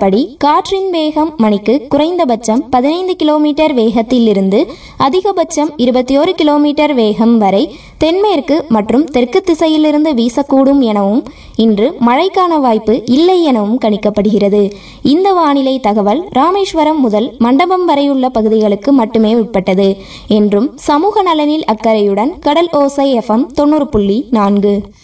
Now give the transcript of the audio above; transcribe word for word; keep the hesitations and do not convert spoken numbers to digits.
நிலவரப்படி காற்றின் வேகம் மணிக்கு குறைந்தபட்சம் பதினைந்து கிலோமீட்டர் வேகத்தில் இருந்து அதிகபட்சம் இருபத்தி ஒரு கிலோமீட்டர் வேகம் வரை தென்மேற்கு மற்றும் தெற்கு திசையிலிருந்து வீசக்கூடும் எனவும் இன்று மழைக்கான வாய்ப்பு இல்லை எனவும் கணிக்கப்படுகிறது. இந்த வானிலை தகவல் ராமேஸ்வரம் முதல் மண்டபம் வரையுள்ள பகுதிகளுக்கு மட்டுமே உட்பட்டது என்றும் சமூக நலனில் அக்கறையுடன் கடல் ஓசை எஃப்எம் தொண்ணூறு புள்ளி நான்கு.